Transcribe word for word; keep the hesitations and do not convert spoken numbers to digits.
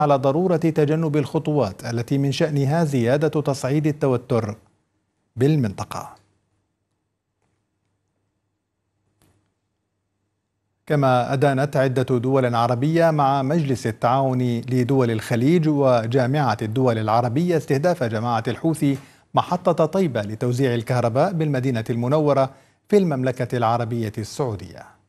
على ضرورة تجنب الخطوات التي من شأنها زيادة تصعيد التوتر بالمنطقة. كما أدانت عدة دول عربية مع مجلس التعاون لدول الخليج وجامعة الدول العربية استهداف جماعة الحوثي محطة طيبة لتوزيع الكهرباء بالمدينة المنورة في المملكة العربية السعودية.